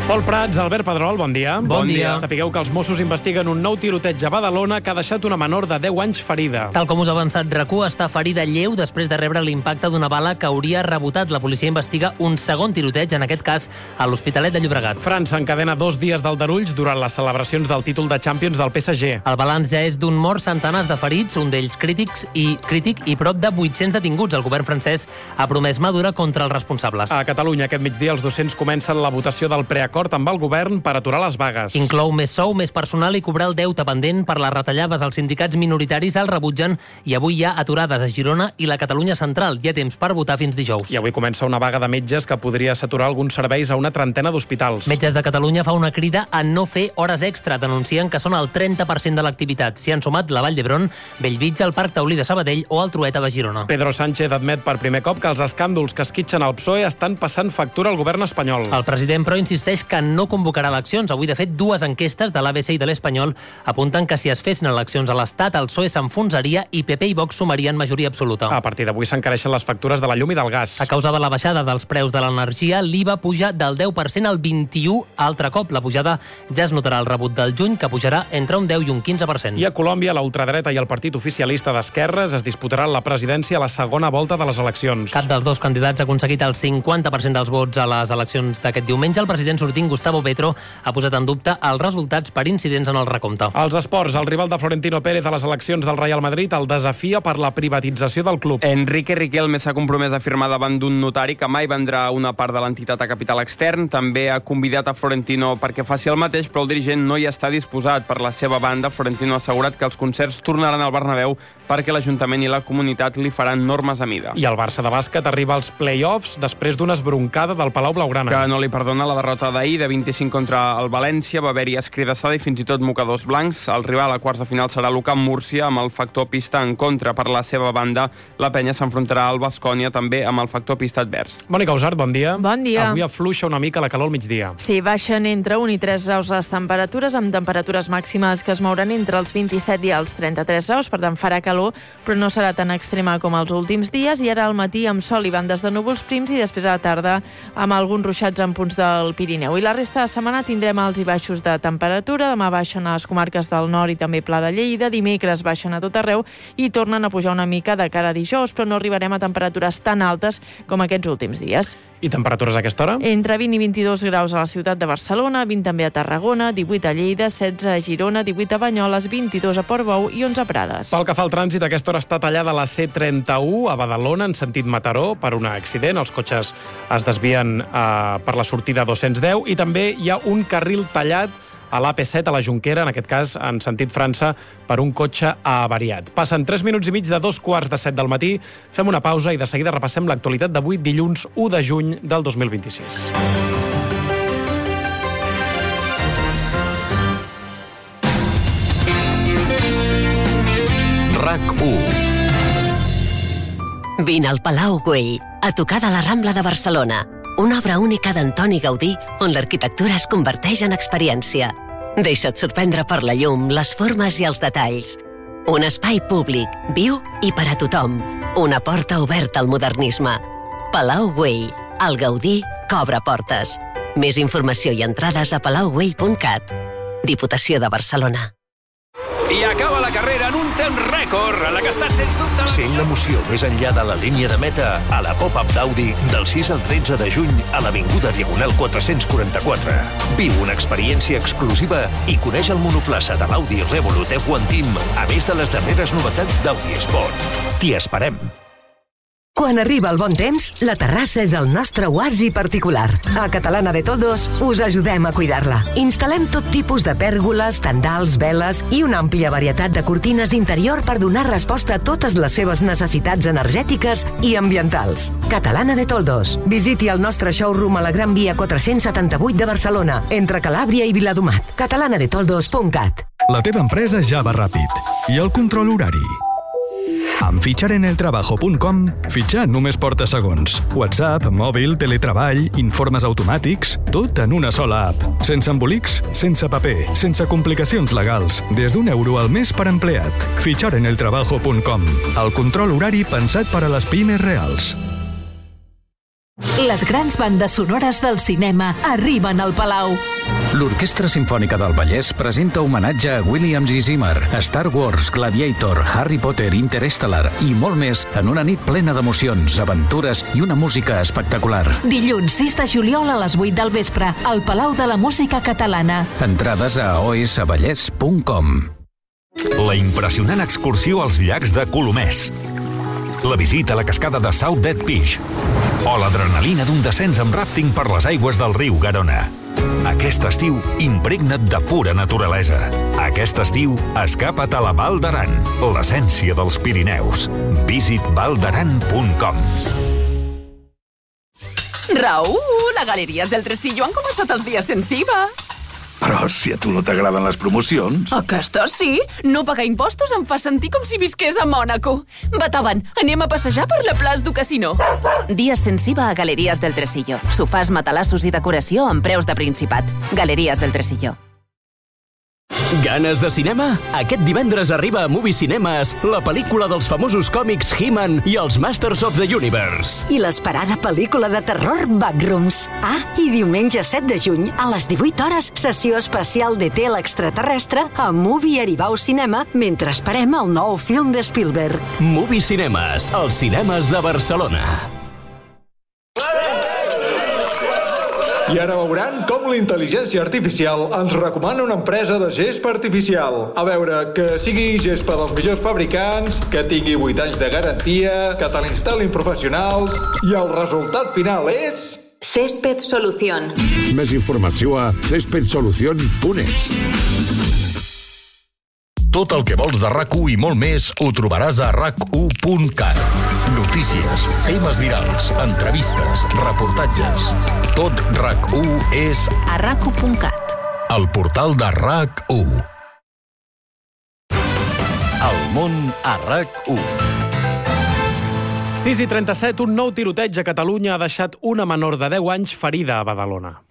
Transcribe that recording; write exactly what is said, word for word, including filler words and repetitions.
Pol Prats, Albert Pedrol, bon dia. Bon dia. Sapigueu que els Mossos investiguen un nou tiroteig a Badalona que ha deixat una menor de deu anys ferida. Tal com us ha avançat RAC1, està ferida lleu després de rebre l'impacte d'una bala que hauria rebotat. La policia investiga un segon tiroteig, en aquest cas a l'Hospitalet de Llobregat. França encadena dos dies d'aldarulls durant les celebracions del títol de Champions del P S G. El balanç ja és d'un mort, centenars de ferits, un d'ells crítics i crític i prop de vuit-cents detinguts. El govern francès ha promès mà dura contra els responsables. A Catalunya, aquest migdia, els docents comencen la votació del preacord amb el govern per aturar les vagues. Inclou més sou, més personal i cobrar el deute pendent per les retallades. Els sindicats minoritaris el rebutgen i avui hi ha aturades a Girona i la Catalunya central. Hi ha temps per votar fins dijous. I avui comença una vaga de metges que podria saturar alguns serveis a una trentena d'hospitals. Metges de Catalunya fa una crida a no fer hores extra. Denuncien que són el trenta per cent de l'activitat. S'hi han sumat la Vall d'Hebron, Bellvitge, el Parc Taulí de Sabadell o el Trueta de Girona. Pedro Sánchez admet per primer cop que els escàndols que esquitxen el P S O E estan passant factura al govern espanyol. El president, però, insisteix que no convocarà eleccions. Avui, de fet, dues enquestes de l'A B C i de l'Espanyol apunten que si es fessin eleccions a l'Estat, el P S O E s'enfonsaria i P P i Vox sumarien majoria absoluta. A partir d'avui s'encareixen les factures de la llum i del gas. A causa de la baixada dels preus de l'energia, l'I V A puja del deu per cent al vint-i-u altre cop. La pujada ja es notarà al rebut del juny, que pujarà entre un deu i un quinze per cent. I a Colòmbia, la ultradreta i el partit oficialista d'esquerres es disputaran la presidència a la segona volta de les eleccions. Cap dels dos candidats ha aconseguit el cinquanta per cent dels vots a les eleccions d'aquest diumenge. El president sortint, Gustavo Petro, ha posat en dubte els resultats per incidents en el recompte. Als esports, el rival de Florentino Pérez a les eleccions del Real Madrid el desafia per la privatització del club. Enrique Riquelme s'ha compromès a firmar davant d'un notari que mai vendrà una part de l'entitat a capital extern. També ha convidat a Florentino perquè faci el mateix, però el dirigent no hi està disposat. Per la seva banda, Florentino ha assegurat que els concerts tornaran al Bernabéu perquè l'Ajuntament i la comunitat li faran normes a mida. I el Barça de bàsquet arriba als play-offs després d'una esbroncada del Palau Blaugrana. Que no li perdona la derrota d'ahir de vint-i-cinc contra el València. Va haver-hi escridassada i fins i tot mocadors blancs. El rival a quarts de final serà l'U C A M Múrcia, amb el factor pista en contra. Per la seva banda, la penya s'enfrontarà al Baskonia, també amb el factor pista advers. Mònica Usart, bon dia. Bon dia. Avui afluixa una mica la calor al migdia. Sí, baixen entre un i tres graus les temperatures, amb temperatures màximes que es mouran entre els vint-i-set i els trenta-tres graus. Per tant, farà calor, però no serà tan extrema com els últims dies. I ara al matí amb sol i bandes de núvols prims, i després a la tarda amb alguns ruixats en punts del Pirineu. I la resta de setmana tindrem alts i baixos de temperatura. Demà baixen a les comarques del nord i també Pla de Lleida. Dimecres baixen a tot arreu i tornen a pujar una mica de cara a dijous, però no arribarem a temperatures tan altes com aquests últims dies. I temperatures a aquesta hora? Entre vint i vint-i-dos graus a la ciutat de Barcelona, vint també a Tarragona, divuit a Lleida, setze a Girona, divuit a Banyoles, vint-i-dos a Portbou i onze a Prades. Pel que fa al trànsit, a aquesta hora està tallada la C trenta-u a Badalona en sentit Mataró per un accident. Els cotxes es desvien eh, per la sortida dos-cents deu i també hi ha un carril tallat a l'A P set a la Jonquera, en aquest cas en sentit França, per un cotxe avariat. Passen tres minuts i mig de dos quarts de set del matí. Fem una pausa i de seguida repassem l'actualitat d'avui, dilluns u de juny del dos mil vint-i-sis. RAC u. Vine al Palau Güell, a tocar de la Rambla de Barcelona. Una obra única d'Antoni Gaudí, on l'arquitectura es converteix en experiència. Deixa't sorprendre per la llum, les formes i els detalls. Un espai públic, viu i per a tothom. Una porta oberta al modernisme. Palau Güell, el Gaudí que obre portes. Més informació i entrades a palau güell punt cat. Diputació de Barcelona. I acaba la carrera en un temps rècord, a la que ha estat sens dubte... Sent l'emoció més enllà de la línia de meta a la Pop-Up d'Audi del sis al tretze de juny a l'Avinguda Diagonal quatre-cents quaranta-quatre. Viu una experiència exclusiva i coneix el monoplaça de l'Audi Revolut F un Team, a més de les darreres novetats d'Audi Sport. T'hi esperem. Quan arriba el bon temps, la terrassa és el nostre oasi particular. A Catalana de Toldos us ajudem a cuidar-la. Instal·lem tot tipus de pèrgoles, tendals, veles i una àmplia varietat de cortines d'interior per donar resposta a totes les seves necessitats energètiques i ambientals. Catalana de Toldos. Visiti el nostre showroom a la Gran Via quatre-cents setanta-vuit de Barcelona, entre Calàbria i Viladomat. catalana de toldos punt cat. La teva empresa ja va ràpid. I el control horari? Amb fitxar en el trabajo punt com, fitxar només porta segons. WhatsApp, mòbil, teletreball, informes automàtics, tot en una sola app. Sense embolics, sense paper, sense complicacions legals. Des d'un euro al mes per empleat. fitxar en el trabajo punt com. El control horari pensat per a les pimes reals. Les grans bandes sonores del cinema arriben al Palau. L'Orquestra Simfònica del Vallès presenta homenatge a Williams i Zimmer, Star Wars, Gladiator, Harry Potter, Interstellar i molt més en una nit plena d'emocions, aventures i una música espectacular. Dilluns sis de juliol a les vuit del vespre, al Palau de la Música Catalana. Entrades a o s vallès punt com. La impressionant excursió als llacs de Colomers. La visita a la cascada de South Dead Fish. O l'adrenalina d'un descens amb ràfting per les aigües del riu Garona. Aquest estiu, impregna't de pura naturalesa. Aquest estiu, escapa't a la Val d'Aran, l'essència dels Pirineus. Visit val d'aran punt com. Raül, a Galeries del Tresillo han començat els dies sense I V A. Però si a tu no t'agraden les promocions... Aquesta sí. No pagar impostos em fa sentir com si visqués a Mònaco. Beethoven, anem a passejar per la plaça du Casino. Dies sense I V A a Galeries del Tresillo. Sofàs, matalassos i decoració amb preus de Principat. Galeries del Tresillo. Ganes de cinema? Aquest divendres arriba a Movie Cinemes la pel·lícula dels famosos còmics He-Man i els Masters of the Universe. I l'esperada pel·lícula de terror Backrooms. Ah, i diumenge set de juny, a les divuit hores, sessió especial de T l'extraterrestre a Movie Aribau Cinema mentre esperem el nou film de Spielberg. Movie Cinemes, als cinemes de Barcelona. I ara veuran com la intel·ligència artificial ens recomana una empresa de gespa artificial. A veure, que sigui gespa dels millors fabricants, que tingui vuit anys de garantia, que te l'instal·lin professionals, i el resultat final és... Césped Solución. Més informació a césped solución punt es. Tot el que vols de RAC u i molt més ho trobaràs a rac u punt cat. Notícies, temes virals, entrevistes, reportatges. Tot RAC u és a rac u punt cat. El portal de RAC u. El món a RAC u. sis i trenta-set, un nou tiroteig a Catalunya ha deixat una menor de deu anys ferida a Badalona.